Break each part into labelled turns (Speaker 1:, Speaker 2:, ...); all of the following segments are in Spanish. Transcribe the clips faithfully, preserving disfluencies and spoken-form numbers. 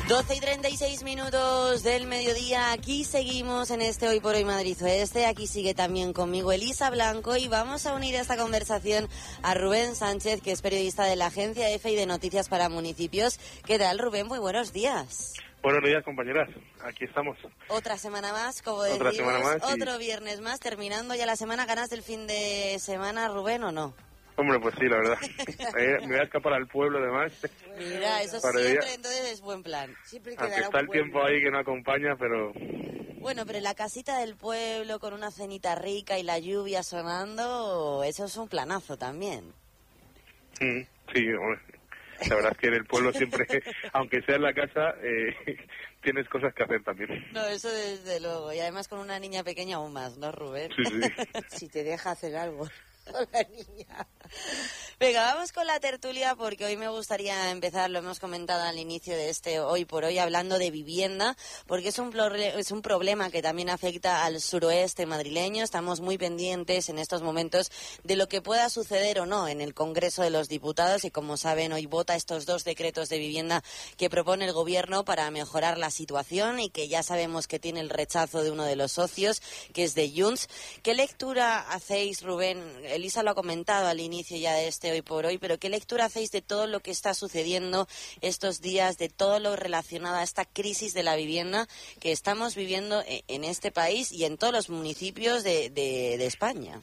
Speaker 1: doce y treinta y seis minutos del mediodía, aquí seguimos en este Hoy por Hoy Madrid Oeste, aquí sigue también conmigo Elisa Blanco y vamos a unir a esta conversación a Rubén Sánchez, que es periodista de la agencia EFE y de Noticias para Municipios. ¿Qué tal, Rubén? Muy buenos días.
Speaker 2: Buenos días, compañeras. Aquí estamos.
Speaker 1: Otra semana más, como
Speaker 2: Otra
Speaker 1: decimos,
Speaker 2: semana más,
Speaker 1: otro
Speaker 2: y...
Speaker 1: viernes más, terminando ya la semana. ¿Ganas del fin de semana, Rubén, o no?
Speaker 2: Hombre, pues sí, la verdad. Me voy a escapar al pueblo, además.
Speaker 1: Mira, eso
Speaker 2: Para
Speaker 1: siempre,
Speaker 2: ella.
Speaker 1: Entonces es buen plan. Siempre
Speaker 2: Aunque está el tiempo ahí que no acompaña, pero...
Speaker 1: Bueno, pero la casita del pueblo con una cenita rica y la lluvia sonando, eso es un planazo también.
Speaker 2: Mm, sí, hombre. La verdad es que en el pueblo siempre, aunque sea en la casa, eh, tienes cosas que hacer también.
Speaker 1: No, eso desde luego. Y además con una niña pequeña aún más, ¿no, Rubén?
Speaker 2: Sí, sí.
Speaker 1: Si te deja hacer algo con la niña. Venga, vamos con la tertulia porque hoy me gustaría empezar, lo hemos comentado al inicio de este Hoy por Hoy, hablando de vivienda, porque es un, es un problema que también afecta al suroeste madrileño. Estamos muy pendientes en estos momentos de lo que pueda suceder o no en el Congreso de los Diputados y, como saben, hoy vota estos dos decretos de vivienda que propone el Gobierno para mejorar la situación y que ya sabemos que tiene el rechazo de uno de los socios, que es de Junts. ¿Qué lectura hacéis, Rubén? Elisa lo ha comentado al inicio ya de este Hoy por Hoy, pero ¿qué lectura hacéis de todo lo que está sucediendo estos días, de todo lo relacionado a esta crisis de la vivienda que estamos viviendo en este país y en todos los municipios de, de, de España?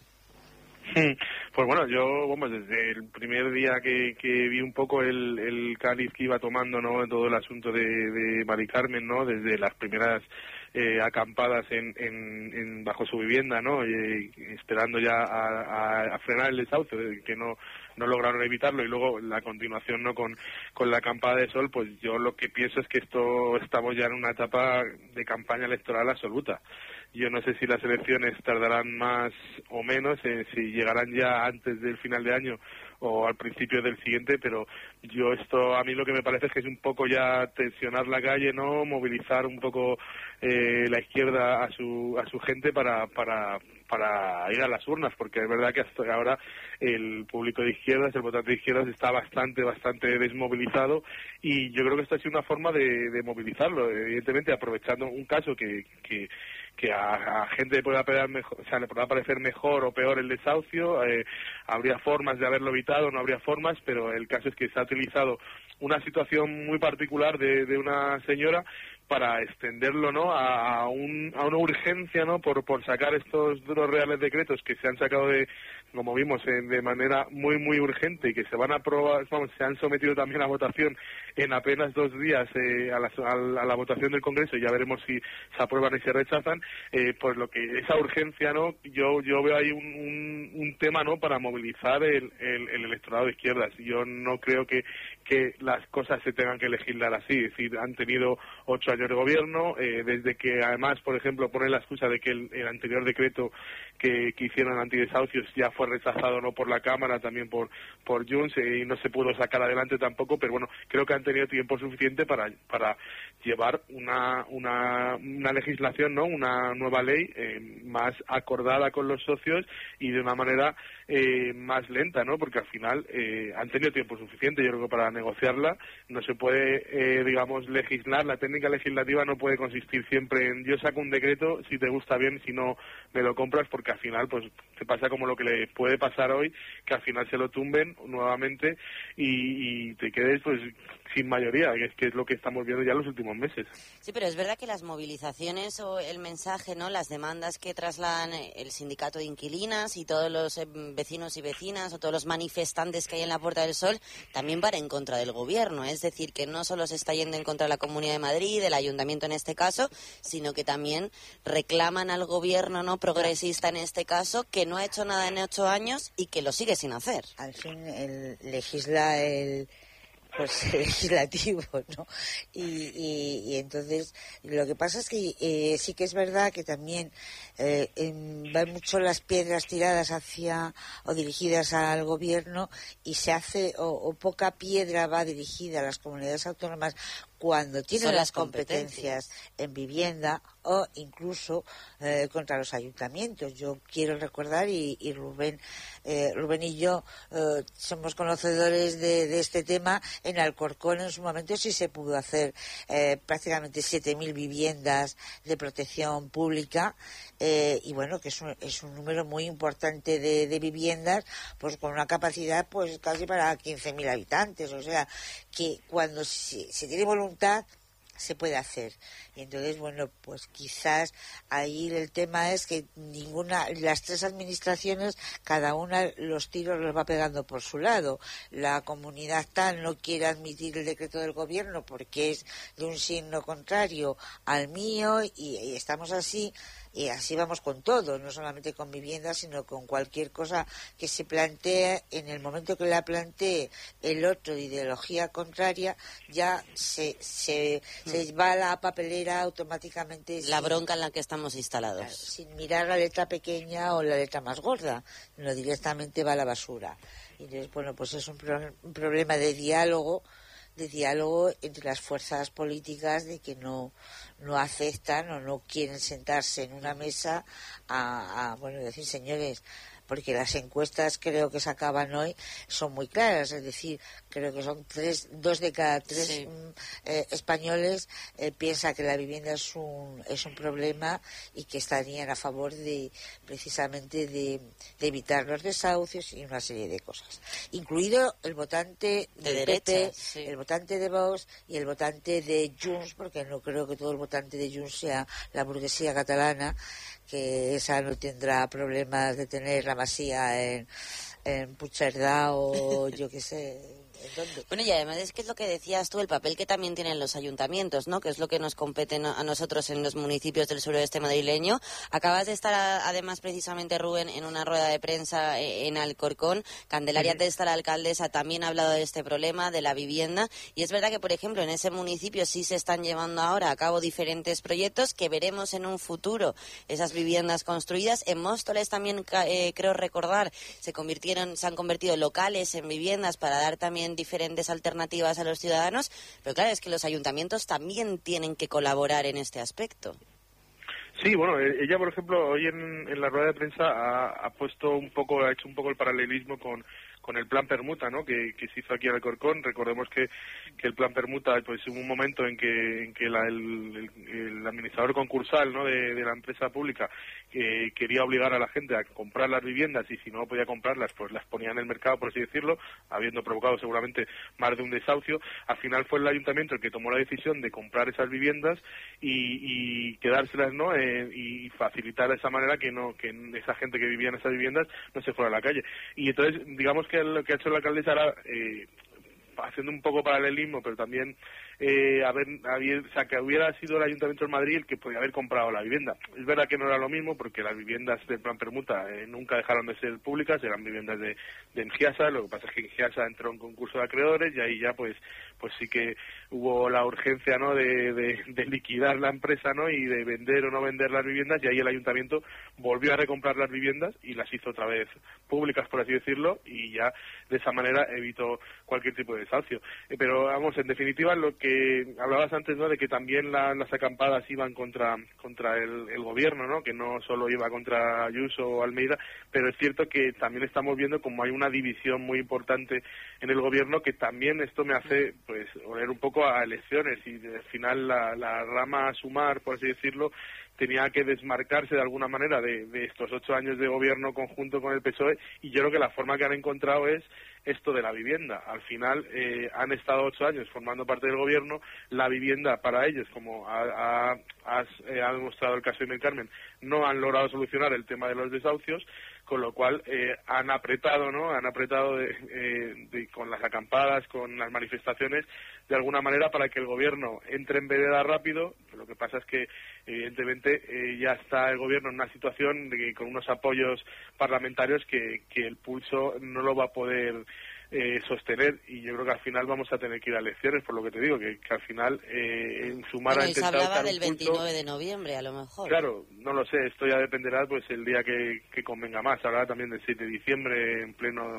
Speaker 2: Pues bueno, yo, bueno, desde el primer día que, que vi un poco el, el cáliz que iba tomando, ¿no?, todo el asunto de, de Mari Carmen, ¿no?, desde las primeras eh, acampadas en, en, en bajo su vivienda, ¿no?, y, y esperando ya a, a, a frenar el desahucio, que no no lograron evitarlo, y luego la continuación, ¿no?, con, con la acampada de sol, pues yo lo que pienso es que esto estamos ya en una etapa de campaña electoral absoluta. Yo no sé si las elecciones tardarán más o menos, eh, si llegarán ya antes del final de año o al principio del siguiente, pero yo esto, a mí lo que me parece es que es un poco ya tensionar la calle, ¿no?, movilizar un poco eh, la izquierda a su a su gente para para para ir a las urnas, porque es verdad que hasta ahora el público de izquierdas, el votante de izquierdas está bastante, bastante desmovilizado, y yo creo que esto ha sido una forma de, de movilizarlo, evidentemente aprovechando un caso que que que a, a gente le pueda parecer mejor, o sea, le pueda parecer mejor o peor el desahucio, eh, habría formas de haberlo evitado, no habría formas, pero el caso es que se ha utilizado una situación muy particular de, de una señora para extenderlo, ¿no?, a, a, un, a una urgencia, ¿no?, por, por sacar estos dos reales decretos que se han sacado de, como vimos, eh, de manera muy, muy urgente, y que se van a aprobar, vamos, se han sometido también a votación en apenas dos días eh, a, la, a, la, a la votación del Congreso, y ya veremos si se aprueban y se rechazan, eh, pues lo que esa urgencia, ¿no?, yo yo veo ahí un, un, un tema, ¿no?, para movilizar el, el, el electorado de izquierdas. Yo no creo que, que las cosas se tengan que legislar así, es decir, han tenido ocho años de gobierno, eh, desde que además, por ejemplo, ponen la excusa de que el, el anterior decreto que, que hicieron antidesahucios ya fue rechazado, no por la Cámara, también por por Junts, eh, y no se pudo sacar adelante tampoco, pero bueno, creo que han tenido tiempo suficiente para para llevar una una, una legislación, ¿no?, una nueva ley eh, más acordada con los socios y de una manera eh, más lenta, ¿no?, porque al final eh, han tenido tiempo suficiente, yo creo que para negociarla. No se puede, eh, digamos, legislar, la técnica legislativa no puede consistir siempre en yo saco un decreto, si te gusta bien, si no me lo compras, porque al final pues te pasa como lo que le puede pasar hoy, que al final se lo tumben nuevamente y, y te quedes pues sin mayoría, que es, que es lo que estamos viendo ya en los últimos meses.
Speaker 1: Sí, pero es verdad que las movilizaciones o el mensaje, ¿no?, las demandas que trasladan el sindicato de inquilinas y todos los eh, vecinos y vecinas o todos los manifestantes que hay en la Puerta del Sol también van en contra del gobierno. Es decir, que no solo se está yendo en contra de la Comunidad de Madrid, del Ayuntamiento en este caso, sino que también reclaman al gobierno, no progresista en este caso, que no ha hecho nada en ocho años y que lo sigue sin hacer.
Speaker 3: Al fin, el legisla el pues legislativo, ¿no? Y, y, y entonces lo que pasa es que eh, sí que es verdad que también eh, en, van mucho las piedras tiradas hacia o dirigidas al gobierno, y se hace o, o poca piedra va dirigida a las comunidades autónomas cuando tienen las competencias, competencias en vivienda o incluso eh, contra los ayuntamientos. Yo quiero recordar, y, y Rubén, eh, Rubén y yo eh, somos conocedores de, de este tema, en Alcorcón en su momento sí se pudo hacer eh, prácticamente siete mil viviendas de protección pública, eh, y bueno, que es un, es un número muy importante de, de viviendas, pues con una capacidad pues casi para quince mil habitantes. O sea, que cuando se, se tiene voluntad se puede hacer. Y entonces, bueno, pues quizás ahí el tema es que ninguna, las tres administraciones, cada una los tiros los va pegando por su lado. La comunidad tal no quiere admitir el decreto del gobierno porque es de un signo contrario al mío, y, y estamos así. Y así vamos con todo, no solamente con viviendas, sino con cualquier cosa que se plantee. En el momento que la plantee el otro de ideología contraria, ya se, se, mm. se va a la papelera automáticamente.
Speaker 1: La
Speaker 3: sin,
Speaker 1: bronca en la que estamos instalados.
Speaker 3: Sin mirar la letra pequeña o la letra más gorda, no, directamente va a la basura. Y entonces, bueno, pues es un, pro, un problema de diálogo, de diálogo entre las fuerzas políticas, de que no no aceptan o no quieren sentarse en una mesa a, a bueno, decir, señores, porque las encuestas creo que se acaban hoy son muy claras, es decir, creo que son tres, dos de cada tres sí. eh, españoles eh, piensa que la vivienda es un es un problema, y que estarían a favor de precisamente de, de evitar los desahucios y una serie de cosas, incluido el votante
Speaker 1: de
Speaker 3: del
Speaker 1: derecha,
Speaker 3: P P,
Speaker 1: sí.
Speaker 3: el votante de Vox y el votante de Junts, porque no creo que todo el votante de Junts sea la burguesía catalana, que esa no tendrá problemas de tener la masía en, en Puigcerdà o yo qué sé, ¿en dónde?
Speaker 1: Bueno, y además es que es lo que decías tú, el papel que también tienen los ayuntamientos, ¿no? Que es lo que nos compete a nosotros en los municipios del suroeste madrileño. Acabas de estar, a, además, precisamente, Rubén, en una rueda de prensa en Alcorcón. Candelaria sí. Testa, la alcaldesa, también ha hablado de este problema, de la vivienda. Y es verdad que, por ejemplo, en ese municipio sí se están llevando ahora a cabo diferentes proyectos que veremos en un futuro, esas viviendas construidas. En Móstoles también, eh, creo recordar, se convirtieron, se han convertido locales en viviendas para dar también diferentes alternativas a los ciudadanos, pero claro, es que los ayuntamientos también tienen que colaborar en este aspecto.
Speaker 2: Sí, bueno, ella, por ejemplo, hoy en, en la rueda de prensa ha, ha puesto un poco, ha hecho un poco el paralelismo con con el plan Permuta, ¿no? Que, que se hizo aquí en Alcorcón. Recordemos que, que el plan Permuta, pues hubo un momento en que, en que la, el, el, el administrador concursal, ¿no? de, de la empresa pública que quería obligar a la gente a comprar las viviendas, y si no podía comprarlas, pues las ponía en el mercado, por así decirlo, habiendo provocado seguramente más de un desahucio. Al final fue el ayuntamiento el que tomó la decisión de comprar esas viviendas y, y quedárselas, ¿no? Eh, y facilitar de esa manera que no que esa gente que vivía en esas viviendas no se fuera a la calle. Y entonces, digamos que lo que ha hecho la alcaldesa era, eh, haciendo un poco paralelismo, pero también eh, haber, haber, o sea, que hubiera sido el Ayuntamiento de Madrid el que podía haber comprado la vivienda. Es verdad que no era lo mismo, porque las viviendas del plan Permuta eh, nunca dejaron de ser públicas, eran viviendas de, de Engiasa. Lo que pasa es que Engiasa entró en concurso de acreedores, y ahí ya pues pues sí que hubo la urgencia, ¿no? de, de, de liquidar la empresa, ¿no? Y de vender o no vender las viviendas, y ahí el ayuntamiento volvió a recomprar las viviendas y las hizo otra vez públicas, por así decirlo, y ya de esa manera evitó cualquier tipo de desahucio. Eh, pero vamos, en definitiva, lo que hablabas antes, ¿no? De que también la, las acampadas iban contra contra el, el gobierno, ¿no? Que no solo iba contra Ayuso o Almeida, pero es cierto que también estamos viendo como hay una división muy importante en el gobierno, que también esto me hace pues oler un poco a elecciones, y al final la, la rama a sumar, por así decirlo, tenía que desmarcarse de alguna manera de, de estos ocho años de gobierno conjunto con el P S O E, y yo creo que la forma que han encontrado es esto de la vivienda. Al final eh, han estado ocho años formando parte del gobierno, la vivienda para ellos, como ha, ha, ha, eh, ha demostrado el caso de Mel Carmen, no han logrado solucionar el tema de los desahucios, con lo cual eh, han apretado, ¿no? Han apretado de, eh, de, con las acampadas, con las manifestaciones, de alguna manera para que el gobierno entre en vereda rápido. Lo que pasa es que, evidentemente, eh, ya está el gobierno en una situación de que, con unos apoyos parlamentarios que, que el pulso no lo va a poder eh, sostener, y yo creo que al final vamos a tener que ir a elecciones, por lo que te digo, que, que al final eh, en sumar
Speaker 1: bueno,
Speaker 2: ha intentado
Speaker 1: se hablaba
Speaker 2: dar
Speaker 1: del
Speaker 2: un pulso.
Speaker 1: veintinueve de noviembre, a lo mejor.
Speaker 2: Claro, no lo sé, esto ya dependerá pues el día que, que convenga más. Hablaba también del siete de diciembre en pleno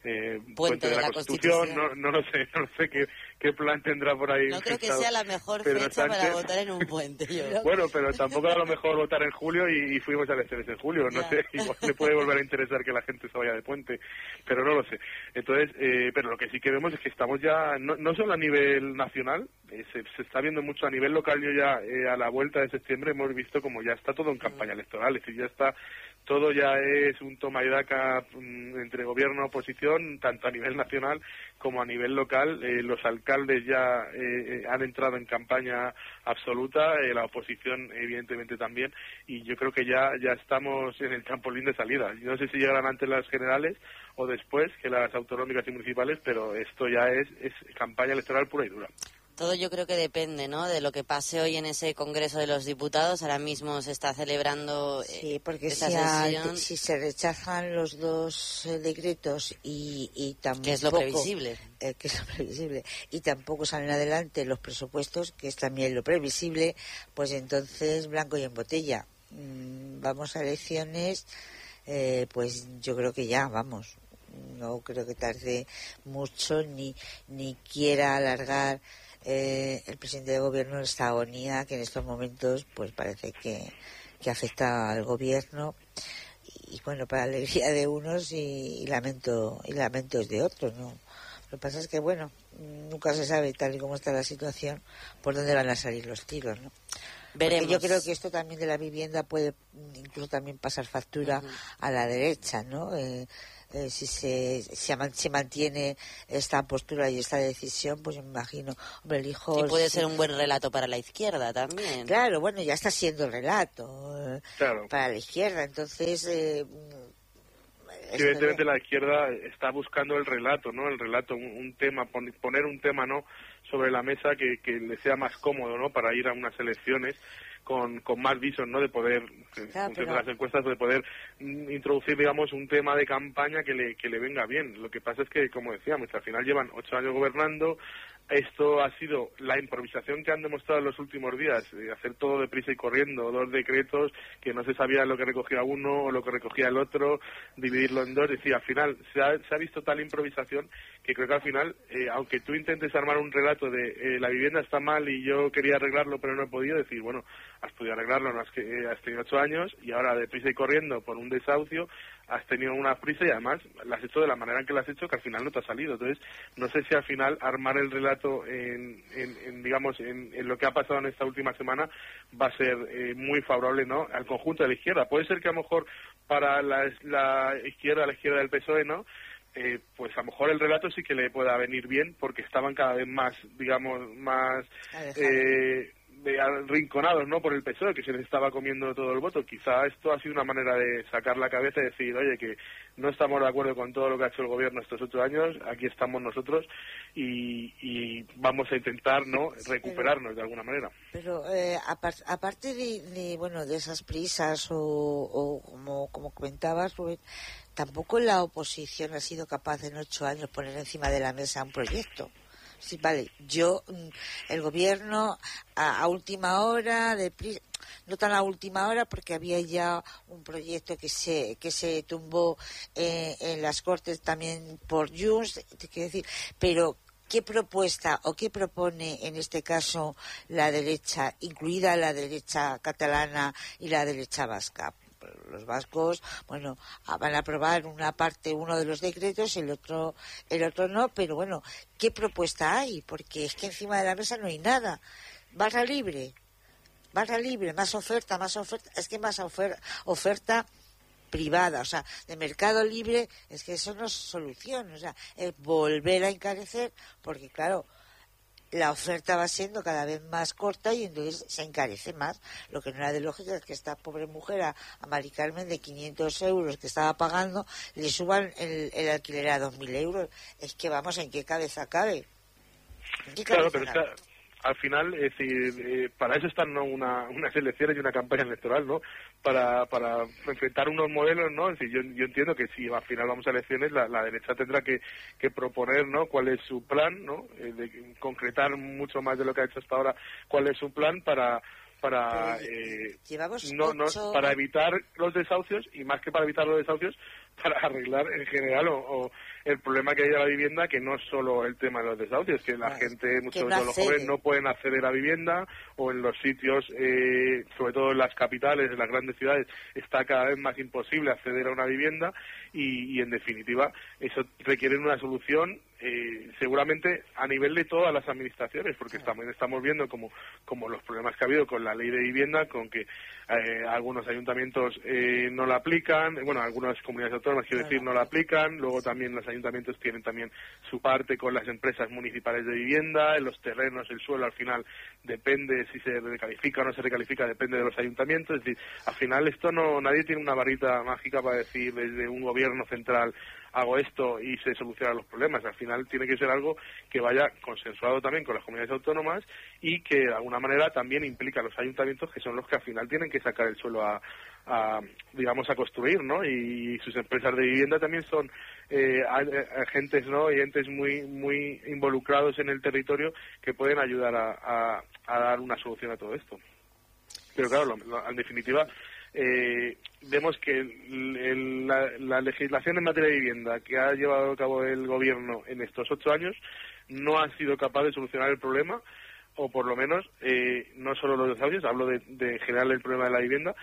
Speaker 2: eh,
Speaker 1: Puente,
Speaker 2: puente de,
Speaker 1: de
Speaker 2: la,
Speaker 1: la
Speaker 2: Constitución,
Speaker 1: Constitución.
Speaker 2: No, no lo sé, no sé qué, qué plan tendrá por ahí.
Speaker 1: No creo que
Speaker 2: pensado
Speaker 1: sea la mejor
Speaker 2: Pedro
Speaker 1: fecha
Speaker 2: Sánchez.
Speaker 1: para votar en un puente. Yo.
Speaker 2: Bueno, pero tampoco era lo mejor votar en julio y, y fuimos a elecciones en julio, no
Speaker 1: Ya.
Speaker 2: sé, igual le puede volver a interesar que la gente se vaya de puente, pero no lo sé. Entonces, eh, pero lo que sí que vemos es que estamos ya, no, no solo a nivel nacional, eh, se, se está viendo mucho a nivel local. Yo ya eh, a la vuelta de septiembre hemos visto como ya está todo en campaña electoral, es decir, ya está, todo ya es un toma y daca mm, entre gobierno y oposición, tanto a nivel nacional como a nivel local. Eh, los alcaldes ya eh, han entrado en campaña absoluta, eh, la oposición evidentemente también, y yo creo que ya ya estamos en el trampolín de salida. Yo no sé si llegarán antes las generales o después que las autonómicas y municipales, pero esto ya es, es campaña electoral pura y dura.
Speaker 1: Todo yo creo que depende, ¿no?, de lo que pase hoy en ese Congreso de los Diputados. Ahora mismo se está celebrando eh,
Speaker 3: Sí, porque
Speaker 1: esa
Speaker 3: si, a-
Speaker 1: sesión,
Speaker 3: si se rechazan los dos eh, decretos y, y tampoco...
Speaker 1: que es lo previsible.
Speaker 3: eh, que es lo previsible, y tampoco salen adelante los presupuestos, que es también lo previsible, pues entonces blanco y en botella. Mm, vamos a elecciones, eh, pues yo creo que ya, vamos. No creo que tarde mucho, ni, ni quiera alargar eh, el presidente de gobierno esta agonía que en estos momentos pues parece que, que afecta al gobierno, y, y bueno, para alegría de unos y, y lamento y lamentos de otros, ¿no? Lo que pasa es que bueno, nunca se sabe, tal y como está la situación, por dónde van a salir los tiros, ¿no?
Speaker 1: Veremos.
Speaker 3: Porque yo creo que esto también de la vivienda puede incluso también pasar factura uh-huh. a la derecha, ¿no? Eh, eh, si se, se, se mantiene esta postura y esta decisión, pues me imagino, hombre, el hijo...
Speaker 1: Y puede ser un buen relato para la izquierda también.
Speaker 3: Claro, bueno, ya está siendo el relato eh,
Speaker 2: claro.
Speaker 3: para la izquierda, entonces... Eh,
Speaker 2: Sí, evidentemente la izquierda está buscando el relato, ¿no? El relato, un, un tema, poner un tema, ¿no?, sobre la mesa que, que le sea más cómodo, ¿no?, para ir a unas elecciones con, con más visos, ¿no?, de poder,
Speaker 3: claro,
Speaker 2: en función
Speaker 3: pero...
Speaker 2: de las encuestas, de poder introducir, digamos, un tema de campaña que le, que le venga bien. Lo que pasa es que, como decíamos, al final llevan ocho años gobernando. Esto ha sido la improvisación que han demostrado en los últimos días, de hacer todo deprisa y corriendo, dos decretos que no se sabía lo que recogía uno o lo que recogía el otro, dividirlo en dos. Es decir, al final se ha, se ha visto tal improvisación que creo que al final, eh, aunque tú intentes armar un relato de eh, la vivienda está mal y yo quería arreglarlo pero no he podido, decir, bueno, has podido arreglarlo, no has, que, eh, has tenido ocho años y ahora deprisa y corriendo por un desahucio has tenido una prisa y además la has hecho de la manera en que la has hecho, que al final no te ha salido. Entonces, no sé si al final armar el relato en, en, en digamos, en, en lo que ha pasado en esta última semana va a ser eh, muy favorable, ¿no?, al conjunto de la izquierda. Puede ser que a lo mejor para la, la izquierda, la izquierda del P S O E, ¿no?, eh, pues a lo mejor el relato sí que le pueda venir bien porque estaban cada vez más, digamos, más... Eh, de arrinconados, ¿no?, por el P S O E, que se les estaba comiendo todo el voto. Quizá esto ha sido una manera de sacar la cabeza y decir, oye, que no estamos de acuerdo con todo lo que ha hecho el gobierno estos ocho años, aquí estamos nosotros y, y vamos a intentar, ¿no?, recuperarnos pero, de alguna manera.
Speaker 3: Pero eh, apart, aparte de, de, bueno, de esas prisas o, o como, como comentabas, Rubén, tampoco la oposición ha sido capaz en ocho años poner encima de la mesa un proyecto. Sí, vale, yo, el gobierno a, a última hora, de, no tan a última hora porque había ya un proyecto que se que se tumbó eh, en las Cortes también por Junts, te quiero decir, pero ¿qué propuesta o qué propone en este caso la derecha, incluida la derecha catalana y la derecha vasca? Los vascos, bueno, van a aprobar una parte, uno de los decretos, el otro, el otro no, pero bueno, ¿qué propuesta hay? Porque es que encima de la mesa no hay nada. Barra libre, barra libre, más oferta, más oferta, es que más oferta, oferta privada, o sea, de mercado libre, es que eso no es solución, o sea, es volver a encarecer, porque claro, la oferta va siendo cada vez más corta y entonces se encarece más. Lo que no era de lógica es que esta pobre mujer, a, a Mari Carmen, de quinientos euros que estaba pagando, le suban el, el alquiler a dos mil euros. Es que vamos, ¿en qué cabeza cabe? ¿En qué
Speaker 2: claro,
Speaker 3: cabeza
Speaker 2: pero
Speaker 3: cabe?
Speaker 2: Está, al final, es decir, eh, para eso están, ¿no?, una, unas elecciones y una campaña electoral, ¿no?, para para enfrentar unos modelos, ¿no? Es decir, yo, yo entiendo que si al final vamos a elecciones, la, la derecha tendrá que, que proponer, ¿no?, cuál es su plan, ¿no?, eh, de concretar mucho más de lo que ha hecho hasta ahora, cuál es su plan para para eh, no, no, para evitar los desahucios y más que para evitar los desahucios, para arreglar en general o, o el problema que hay a la vivienda, que no es solo el tema de los desahucios, que la
Speaker 3: no,
Speaker 2: gente, muchos
Speaker 3: no
Speaker 2: de los jóvenes no pueden acceder a vivienda, o en los sitios, eh, sobre todo en las capitales, en las grandes ciudades, está cada vez más imposible acceder a una vivienda y, y en definitiva, eso requiere una solución Eh, seguramente a nivel de todas las administraciones, porque también estamos viendo como, como los problemas que ha habido con la ley de vivienda, con que eh, algunos ayuntamientos eh, no la aplican, bueno, algunas comunidades autónomas, quiero decir, no la aplican, luego también los ayuntamientos tienen también su parte con las empresas municipales de vivienda, en los terrenos, el suelo al final depende si se recalifica o no se recalifica, depende de los ayuntamientos, es decir, al final esto no, nadie tiene una varita mágica para decir desde un gobierno central hago esto y se solucionan los problemas. Al final tiene que ser algo que vaya consensuado también con las comunidades autónomas y que de alguna manera también implica a los ayuntamientos, que son los que al final tienen que sacar el suelo a, a digamos, a construir, ¿no? Y sus empresas de vivienda también son eh, agentes, ¿no? Y entes muy muy involucrados en el territorio que pueden ayudar a, a, a dar una solución a todo esto. Pero claro, lo, lo, en definitiva, Eh, vemos que el, el, la, la legislación en materia de vivienda que ha llevado a cabo el gobierno en estos ocho años no ha sido capaz de solucionar el problema, o por lo menos eh, no solo los desahucios, hablo de, de generar el problema de la vivienda,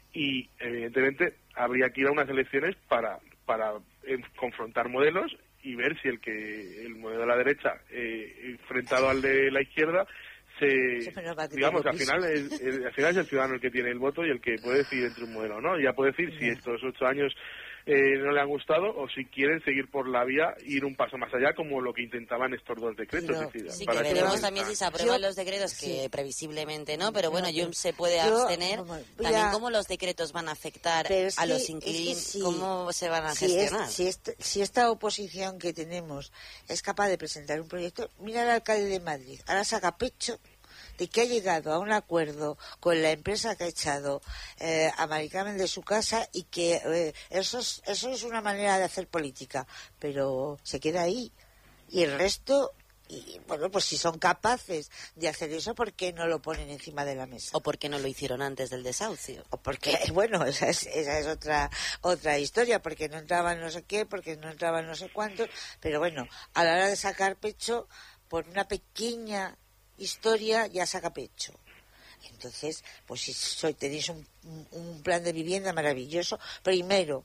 Speaker 2: y evidentemente habría que ir a unas elecciones para, para eh, confrontar modelos y ver si el que el modelo de la derecha eh, enfrentado al de la izquierda se, digamos, al final, es, el, al final es el ciudadano el que tiene el voto y el que puede decidir entre un modelo, ¿no? Ya puede decir si estos ocho años eh, no le han gustado o si quieren seguir por la vía, ir un paso más allá, como lo que intentaban estos dos decretos.
Speaker 1: No,
Speaker 2: es decir,
Speaker 1: sí, que veremos también si se aprueban
Speaker 3: yo,
Speaker 1: los decretos, que
Speaker 3: sí.
Speaker 1: previsiblemente no, pero bueno, Jun se puede
Speaker 3: yo,
Speaker 1: abstener.
Speaker 3: Como,
Speaker 1: también cómo los decretos van a afectar
Speaker 3: es
Speaker 1: a
Speaker 3: que,
Speaker 1: los inquilinos,
Speaker 3: es que si,
Speaker 1: cómo se van a
Speaker 3: si
Speaker 1: gestionar.
Speaker 3: Es, si, este, si esta oposición que tenemos es capaz de presentar un proyecto, mira al alcalde de Madrid, ahora saca pecho de que ha llegado a un acuerdo con la empresa que ha echado eh, a Mari Carmen de su casa y que eh, eso, es, eso es una manera de hacer política, pero se queda ahí. Y el resto, y bueno, pues si son capaces de hacer eso, ¿por qué no lo ponen encima de la mesa?
Speaker 1: O por qué no lo hicieron antes del desahucio.
Speaker 3: O porque, bueno, esa es, esa es otra otra historia, porque no entraban no sé qué, porque no entraban no sé cuántos, pero bueno, a la hora de sacar pecho por una pequeña historia ya saca pecho. Entonces, pues si soy, tenéis un, un plan de vivienda maravilloso, primero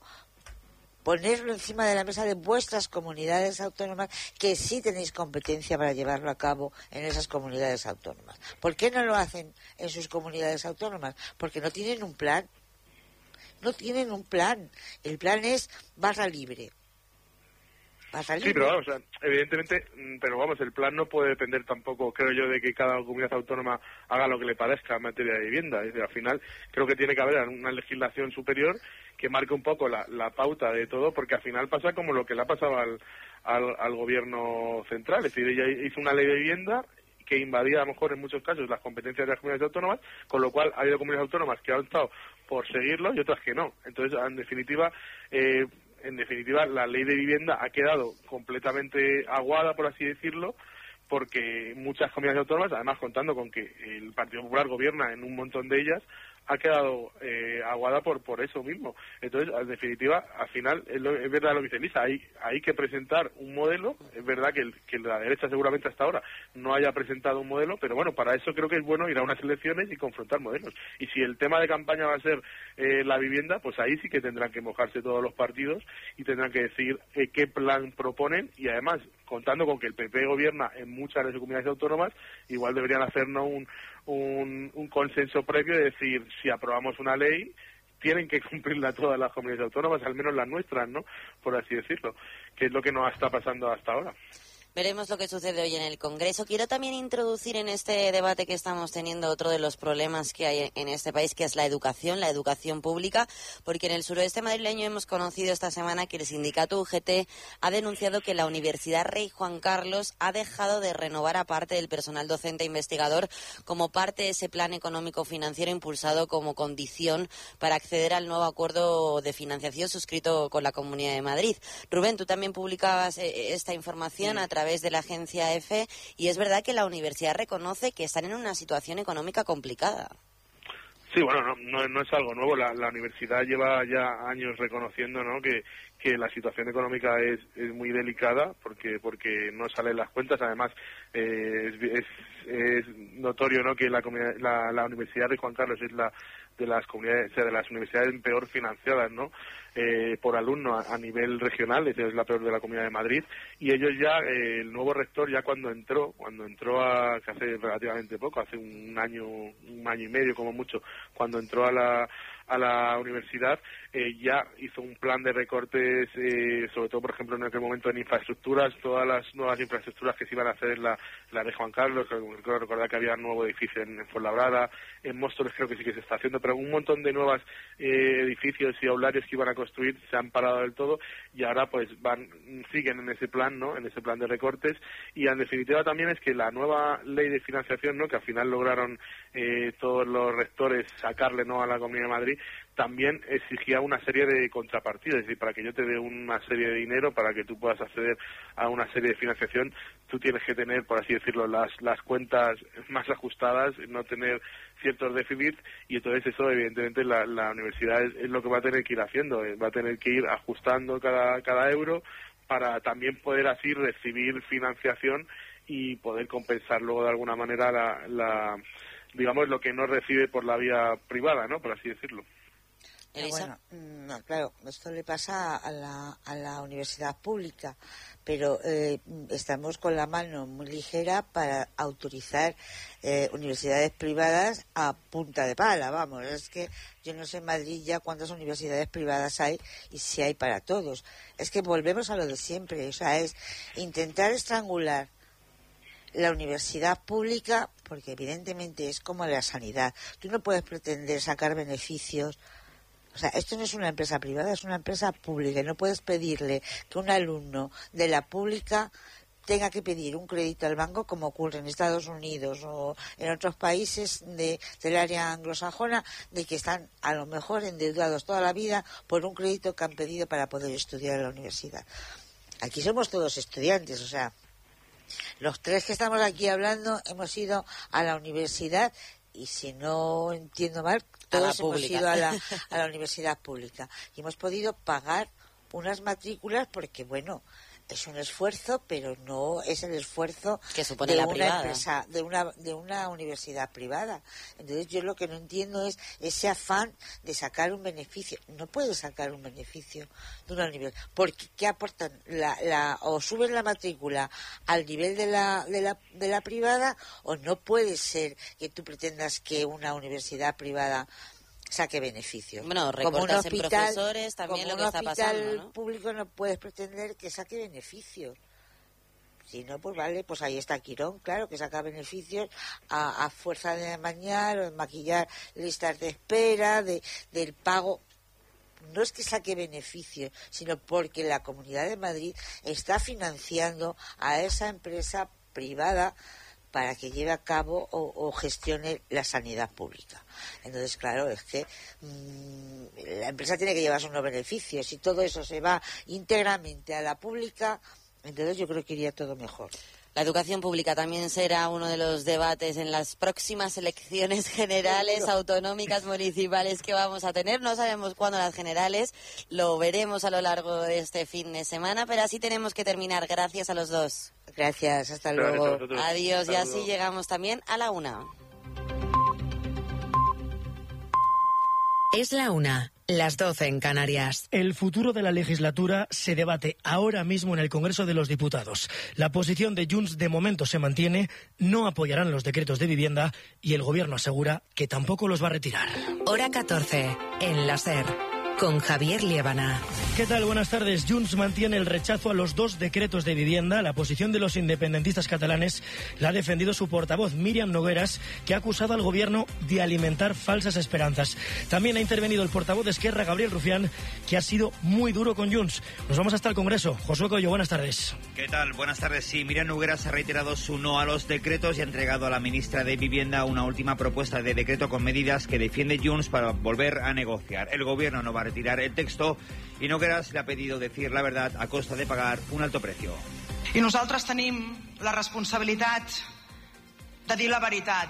Speaker 3: ponerlo encima de la mesa de vuestras comunidades autónomas, que sí tenéis competencia para llevarlo a cabo en esas comunidades autónomas. ¿Por qué no lo hacen en sus comunidades autónomas? Porque no tienen un plan. No tienen un plan. El plan es barra libre.
Speaker 2: Sí, pero vamos, evidentemente, pero vamos, el plan no puede depender tampoco, creo yo, de que cada comunidad autónoma haga lo que le parezca en materia de vivienda. Es decir, al final creo que tiene que haber una legislación superior que marque un poco la, la pauta de todo, porque al final pasa como lo que le ha pasado al, al, al gobierno central. Es decir, ella hizo una ley de vivienda que invadía a lo mejor en muchos casos las competencias de las comunidades autónomas, con lo cual ha habido comunidades autónomas que han optado por seguirlo y otras que no. Entonces, en definitiva, eh, en definitiva, la ley de vivienda ha quedado completamente aguada, por así decirlo, porque muchas comunidades autónomas, además contando con que el Partido Popular gobierna en un montón de ellas, ha quedado eh, aguada por por eso mismo. Entonces, en definitiva, al final, es, lo, es verdad lo que dice Elisa, hay, hay que presentar un modelo. Es verdad que, el, que la derecha seguramente hasta ahora no haya presentado un modelo, pero bueno, para eso creo que es bueno ir a unas elecciones y confrontar modelos. Y si el tema de campaña va a ser eh, la vivienda, pues ahí sí que tendrán que mojarse todos los partidos y tendrán que decir eh, qué plan proponen, y además, contando con que el P P gobierna en muchas de sus comunidades autónomas, igual deberían hacernos un, un, un consenso previo de decir, si aprobamos una ley, tienen que cumplirla todas las comunidades autónomas, al menos las nuestras, ¿no? Por así decirlo, que es lo que nos está pasando hasta ahora.
Speaker 1: Veremos lo que sucede hoy en el Congreso. Quiero también introducir en este debate que estamos teniendo otro de los problemas que hay en este país, que es la educación, la educación pública, porque en el suroeste madrileño hemos conocido esta semana que el sindicato U G T ha denunciado que la Universidad Rey Juan Carlos ha dejado de renovar a parte del personal docente e investigador como parte de ese plan económico financiero impulsado como condición para acceder al nuevo acuerdo de financiación suscrito con la Comunidad de Madrid. Rubén, tú también publicabas esta información sí. a través de la agencia EFE, y es verdad que la universidad reconoce que están en una situación económica complicada.
Speaker 2: Sí, bueno, no, no, no es algo nuevo. La, la universidad lleva ya años reconociendo, ¿no?, que, que la situación económica es, es muy delicada porque porque no salen las cuentas. Además, eh, es, es, es notorio, ¿no?, que la, la, la Universidad de Juan Carlos es la de las comunidades, o sea, de las universidades peor financiadas, ¿no?, eh, por alumno a, a nivel regional, es la peor de la Comunidad de Madrid, y ellos ya, eh, el nuevo rector ya cuando entró, cuando entró a, que hace relativamente poco, hace un año, un año y medio como mucho, cuando entró a la a la universidad, eh, ya hizo un plan de recortes, eh, sobre todo, por ejemplo, en aquel momento en infraestructuras, todas las nuevas infraestructuras que se iban a hacer, la, la de Juan Carlos, creo recordar que había un nuevo edificio en, en Fuenlabrada, en Móstoles creo que sí que se está haciendo, pero un montón de nuevos eh, edificios y aularios que iban a construir se han parado del todo y ahora pues van siguen en ese plan, ¿no?, en ese plan de recortes, y en definitiva también es que la nueva ley de financiación, ¿no?, que al final lograron eh, todos los rectores sacarle, ¿no?, a la Comunidad de Madrid, también exigía una serie de contrapartidas, es decir, para que yo te dé una serie de dinero, para que tú puedas acceder a una serie de financiación, tú tienes que tener, por así decirlo, las, las cuentas más ajustadas, no tener ciertos déficits, y entonces eso evidentemente la, la universidad es, es lo que va a tener que ir haciendo, va a tener que ir ajustando cada, cada euro para también poder así recibir financiación y poder compensar luego de alguna manera la, la digamos, lo que no recibe por la vía privada, ¿no?, por así decirlo.
Speaker 3: Bueno, no, claro, esto le pasa a la, a la universidad pública, pero eh, estamos con la mano muy ligera para autorizar eh, universidades privadas a punta de pala, vamos, es que yo no sé en Madrid ya cuántas universidades privadas hay y si hay para todos. Es que volvemos a lo de siempre, o sea, es intentar estrangular la universidad pública, porque evidentemente es como la sanidad. Tú no puedes pretender sacar beneficios. O sea, esto no es una empresa privada, es una empresa pública. Y no puedes pedirle que un alumno de la pública tenga que pedir un crédito al banco como ocurre en Estados Unidos o en otros países de, del área anglosajona, de que están a lo mejor endeudados toda la vida por un crédito que han pedido para poder estudiar en la universidad. Aquí somos todos estudiantes, o sea, los tres que estamos aquí hablando hemos ido a la universidad y, si no entiendo mal, todos hemos ido a la, a la universidad pública y hemos podido pagar unas matrículas porque, bueno, es un esfuerzo, pero no es el esfuerzo
Speaker 1: que supone
Speaker 3: de
Speaker 1: la
Speaker 3: una
Speaker 1: privada.
Speaker 3: empresa, de una de una universidad privada. Entonces yo lo que no entiendo es ese afán de sacar un beneficio. No puedes sacar un beneficio de una universidad, porque ¿qué aportan? La, la, o suben la matrícula al nivel de la, de la de la privada, o no puede ser que tú pretendas que una universidad privada saque beneficio.
Speaker 1: Bueno, recortas en profesores, también lo que está pasando, ¿no?
Speaker 3: Como un hospital público no puedes pretender que saque beneficios. Si no, pues vale, pues ahí está Quirón, claro, que saca beneficios a, a fuerza de amañar o de maquillar listas de espera, de del pago. No es que saque beneficios, sino porque la Comunidad de Madrid está financiando a esa empresa privada para que lleve a cabo o, o gestione la sanidad pública. Entonces, claro, es que mmm, la empresa tiene que llevarse unos beneficios. Si todo eso se va íntegramente a la pública, entonces yo creo que iría todo mejor.
Speaker 1: La educación pública también será uno de los debates en las próximas elecciones generales, Seguro. autonómicas, municipales que vamos a tener. No sabemos cuándo las generales, lo veremos a lo largo de este fin de semana, pero así tenemos que terminar. Gracias a los dos.
Speaker 3: Gracias, hasta luego.
Speaker 1: Adiós, y así llegamos también a la una.
Speaker 4: Es la una, las doce en Canarias.
Speaker 5: El futuro de la legislatura se debate ahora mismo en el Congreso de los Diputados. La posición de Junts de momento se mantiene, no apoyarán los decretos de vivienda y el Gobierno asegura que tampoco los va a retirar.
Speaker 4: Hora catorce, en la SER, con Javier Liébana.
Speaker 5: ¿Qué tal? Buenas tardes. Junts mantiene el rechazo a los dos decretos de vivienda. La posición de los independentistas catalanes la ha defendido su portavoz, Míriam Nogueras, que ha acusado al Gobierno de alimentar falsas esperanzas. También ha intervenido el portavoz de Esquerra, Gabriel Rufián, que ha sido muy duro con Junts. Nos vamos hasta el Congreso. Josué Coello, buenas tardes.
Speaker 6: ¿Qué tal? Buenas tardes. Sí, Míriam Nogueras ha reiterado su no a los decretos y ha entregado a la ministra de Vivienda una última propuesta de decreto con medidas que defiende Junts para volver a negociar. El Gobierno no va a retirar el texto i Nogueras le ha pedido decir la verdad a costa de pagar un alto precio.
Speaker 7: I nosaltres tenim la responsabilitat de dir la veritat,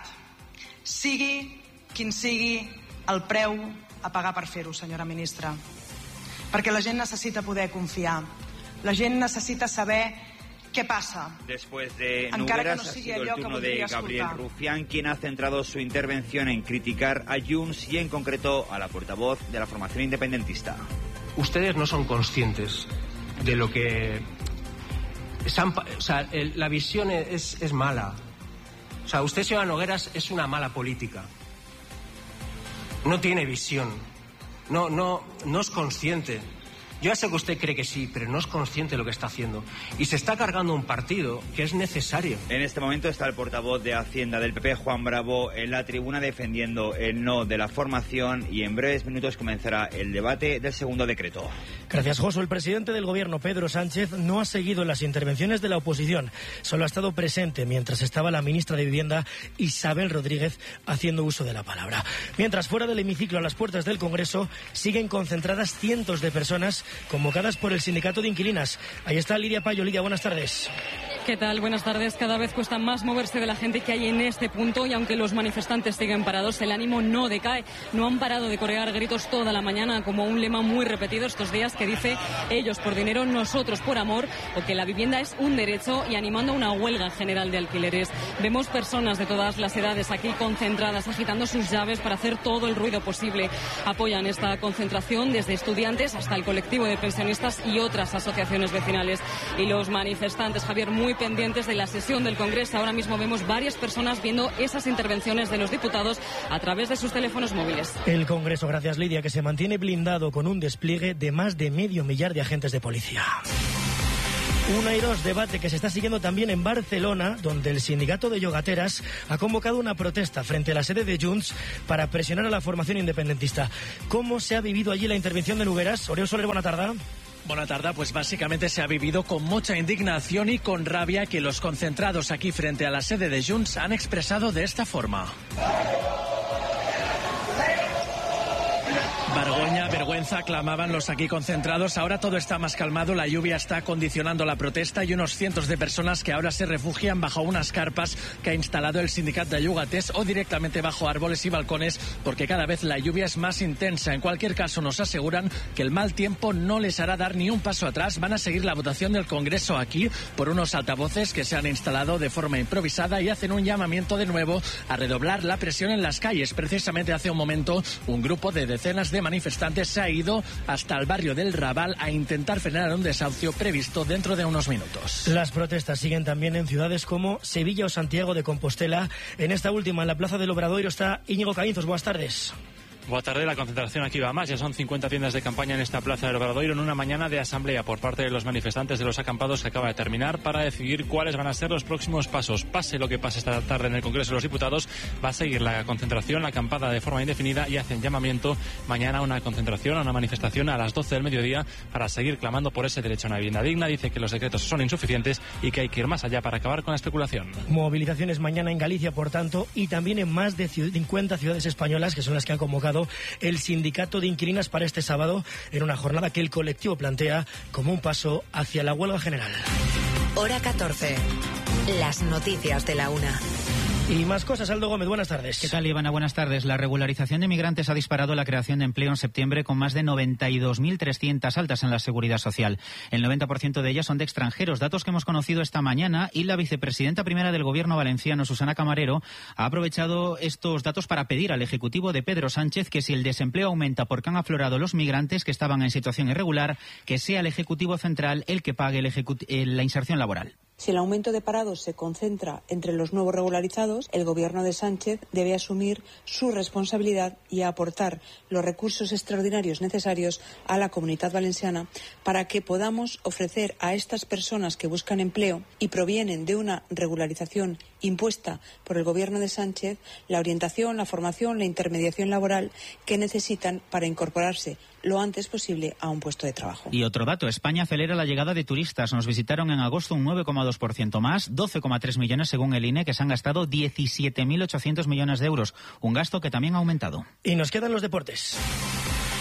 Speaker 7: sigui quin sigui el preu a pagar per fer-ho, senyora ministra. perquè la gent necessita poder confiar. La gent necessita saber ¿qué pasa?
Speaker 6: Después de
Speaker 7: Encara
Speaker 6: Nogueras
Speaker 7: que no
Speaker 6: ha
Speaker 7: sigui
Speaker 6: sido el
Speaker 7: allò que
Speaker 6: turno de
Speaker 7: voldria
Speaker 6: Gabriel
Speaker 7: escoltar.
Speaker 6: Rufián, quien ha centrado su intervención en criticar a Junts y en concreto a la portavoz de la formación independentista.
Speaker 8: Ustedes no son conscientes de lo que... O sea, el, la visión es, es mala. O sea, usted, señora Nogueras, es una mala política. No tiene visión. No, no, no es consciente. Yo ya sé que usted cree que sí, pero no es consciente de lo que está haciendo. Y se está cargando un partido que es necesario.
Speaker 6: En este momento está el portavoz de Hacienda del P P, Juan Bravo, en la tribuna defendiendo el no de la formación, y en breves minutos comenzará el debate del segundo decreto.
Speaker 5: Gracias, Josu. El presidente del gobierno, Pedro Sánchez, no ha seguido las intervenciones de la oposición. Solo ha estado presente mientras estaba la ministra de Vivienda, Isabel Rodríguez, haciendo uso de la palabra. Mientras, fuera del hemiciclo, a las puertas del Congreso, siguen concentradas cientos de personas convocadas por el sindicato de inquilinas. Ahí está Lidia Payo. Lidia, buenas tardes.
Speaker 9: ¿Qué tal? Buenas tardes. Cada vez cuesta más moverse de la gente que hay en este punto, y aunque los manifestantes siguen parados, el ánimo no decae. No han parado de corear gritos toda la mañana, como un lema muy repetido estos días que dice ellos por dinero, nosotros por amor, o que la vivienda es un derecho, y animando a una huelga general de alquileres. Vemos personas de todas las edades aquí concentradas, agitando sus llaves para hacer todo el ruido posible. Apoyan esta concentración desde estudiantes hasta el colectivo de pensionistas y otras asociaciones vecinales. Y los manifestantes, Javier, muy pendientes de la sesión del Congreso. Ahora mismo vemos varias personas viendo esas intervenciones de los diputados a través de sus teléfonos móviles.
Speaker 5: El Congreso, gracias Lidia, que se mantiene blindado con un despliegue de más de medio millar de agentes de policía. Un airoso debate que se está siguiendo también en Barcelona, donde el sindicato de yogateras ha convocado una protesta frente a la sede de Junts para presionar a la formación independentista. ¿Cómo se ha vivido allí la intervención de Nogueras? Oriol Soler, buena tarde.
Speaker 10: Buenas tardes, pues básicamente se ha vivido con mucha indignación y con rabia que los concentrados aquí frente a la sede de Junts han expresado de esta forma. Vergoña, vergüenza, clamaban los aquí concentrados. Ahora todo está más calmado, la lluvia está condicionando la protesta y unos cientos de personas que ahora se refugian bajo unas carpas que ha instalado el sindicato de Llogaters o directamente bajo árboles y balcones, porque cada vez la lluvia es más intensa. En cualquier caso, nos aseguran que el mal tiempo no les hará dar ni un paso atrás. Van a seguir la votación del Congreso aquí por unos altavoces que se han instalado de forma improvisada y hacen un llamamiento de nuevo a redoblar la presión en las calles. Precisamente hace un momento un grupo de decenas de manifestantes se ha ido hasta el barrio del Raval a intentar frenar un desahucio previsto dentro de unos minutos.
Speaker 5: Las protestas siguen también en ciudades como Sevilla o Santiago de Compostela. En esta última, en la Plaza del Obradoiro, está Íñigo Caínzos. Buenas tardes.
Speaker 11: Buenas tardes, la concentración aquí va más. Ya son cincuenta tiendas de campaña en esta Plaza del Obradoiro en una mañana de asamblea por parte de los manifestantes de los acampados que acaba de terminar para decidir cuáles van a ser los próximos pasos. Pase lo que pase esta tarde en el Congreso de los Diputados, va a seguir la concentración, la acampada de forma indefinida, y hacen llamamiento mañana a una concentración, a una manifestación a las doce del mediodía para seguir clamando por ese derecho a una vivienda digna. Dice que los decretos son insuficientes y que hay que ir más allá para acabar con la especulación.
Speaker 5: Movilizaciones mañana en Galicia, por tanto, y también en más de cincuenta ciudades españolas, que son las que han convocado el sindicato de inquilinas para este sábado, en una jornada que el colectivo plantea como un paso hacia la huelga general.
Speaker 4: Hora catorce. Las noticias de la una.
Speaker 5: Y más cosas. Aldo Gómez, buenas tardes.
Speaker 12: ¿Qué tal, Ivana? Buenas tardes. La regularización de migrantes ha disparado la creación de empleo en septiembre, con más de noventa y dos mil trescientas altas en la Seguridad Social. El noventa por ciento de ellas son de extranjeros, datos que hemos conocido esta mañana, y la vicepresidenta primera del Gobierno valenciano, Susana Camarero, ha aprovechado estos datos para pedir al Ejecutivo de Pedro Sánchez que, si el desempleo aumenta porque han aflorado los migrantes que estaban en situación irregular, que sea el Ejecutivo Central el que pague el ejecut- la inserción laboral.
Speaker 13: Si el aumento de parados se concentra entre los nuevos regularizados, el Gobierno de Sánchez debe asumir su responsabilidad y aportar los recursos extraordinarios necesarios a la Comunidad Valenciana para que podamos ofrecer a estas personas que buscan empleo y provienen de una regularización impuesta por el Gobierno de Sánchez la orientación, la formación, la intermediación laboral que necesitan para incorporarse lo antes posible a un puesto de trabajo.
Speaker 12: Y otro dato, España acelera la llegada de turistas. Nos visitaron en agosto un nueve coma dos por ciento más, doce coma tres millones según el I N E, que se han gastado diecisiete mil ochocientos millones de euros, un gasto que también ha aumentado.
Speaker 5: Y nos quedan los deportes.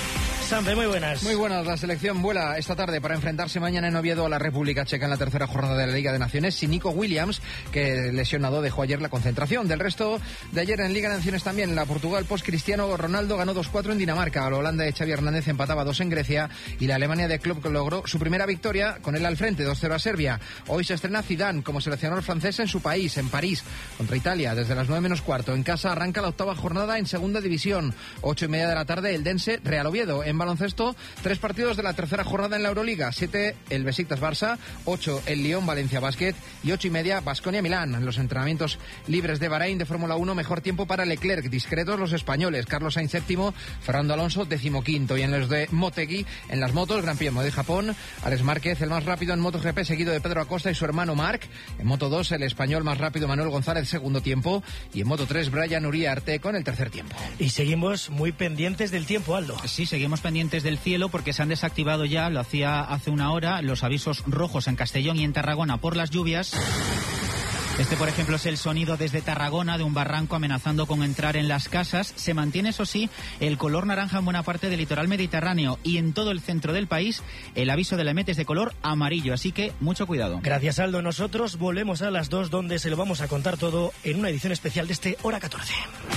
Speaker 5: Sampe, muy buenas.
Speaker 14: Muy buenas. La selección vuela esta tarde para enfrentarse mañana en Oviedo a la República Checa en la tercera jornada de la Liga de Naciones sin Nico Williams, que lesionado dejó ayer la concentración. Del resto de ayer en Liga de Naciones también, la Portugal post-Cristiano Ronaldo ganó dos cuatro en Dinamarca, la Holanda de Xavi Hernández empataba dos en Grecia y la Alemania de Klopp logró su primera victoria con él al frente, dos cero a Serbia. Hoy se estrena Zidane como seleccionador francés en su país, en París, contra Italia, desde las nueve menos cuarto. En casa arranca la octava jornada en Segunda División. Ocho y media de la tarde, el Dense Real Oviedo. En baloncesto, tres partidos de la tercera jornada en la Euroliga. Siete, el Besiktas Barça. Ocho, el Lyon Valencia Basket. Y ocho y media, Baskonia Milán. En los entrenamientos libres de Bahrein de Fórmula uno, mejor tiempo para Leclerc. Discretos los españoles. Carlos Sainz séptimo, Fernando Alonso decimoquinto. Y en los de Motegi, en las motos, Gran Premio de Japón, Alex Márquez, el más rápido en MotoGP, seguido de Pedro Acosta y su hermano Marc. En Moto dos, el español más rápido Manuel González, segundo tiempo. Y en Moto tres, Brian Uriarte con el tercer tiempo.
Speaker 5: Y seguimos muy pendientes del tiempo, Aldo.
Speaker 12: Sí, seguimos pendientes del cielo porque se han desactivado ya, lo hacía hace una hora, los avisos rojos en Castellón y en Tarragona por las lluvias. Este, por ejemplo, es el sonido desde Tarragona de un barranco amenazando con entrar en las casas. Se mantiene, eso sí, el color naranja en buena parte del litoral mediterráneo y en todo el centro del país el aviso de la EMET es de color amarillo, así que mucho cuidado.
Speaker 5: Gracias, Aldo. Nosotros volvemos a las dos, donde se lo vamos a contar todo en una edición especial de este Hora catorce.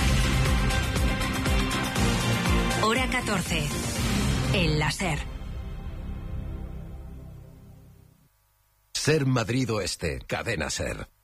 Speaker 4: Hora catorce. El láser.
Speaker 15: Ser Madrid Oeste, Cadena Ser.